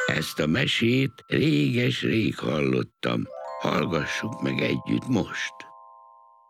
Ezt a mesét réges-rég hallottam. Hallgassuk meg együtt most.